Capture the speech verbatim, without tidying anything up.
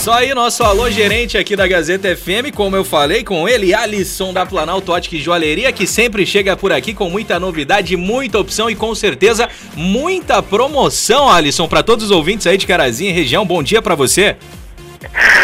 isso aí, nosso alô gerente aqui da Gazeta F M, como eu falei com ele, Alisson da Planalto Ótica e Joalheria, que sempre chega por aqui com muita novidade, muita opção e com certeza muita promoção, Alisson, para todos os ouvintes aí de Carazinho e região. Bom dia para você.